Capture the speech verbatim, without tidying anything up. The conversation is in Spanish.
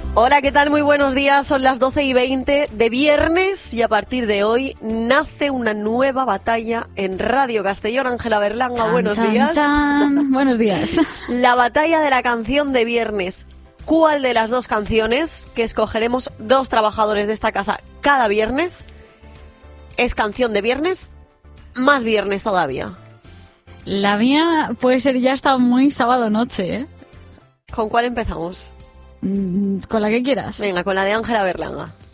Hola, ¿qué tal? Muy buenos días. Son las doce y veinte de viernes y a partir de hoy nace una nueva batalla en Radio Castellón. Ángela Berlanga, Chan, buenos chan, días. Chan. Buenos días. La batalla de la canción de viernes. ¿Cuál de las dos canciones que escogeremos dos trabajadores de esta casa cada viernes es canción de viernes? Más viernes todavía. La mía puede ser ya hasta muy sábado noche, ¿eh? ¿Con cuál empezamos? Mm, Con la que quieras. Venga, con la de Ángela Berlanga.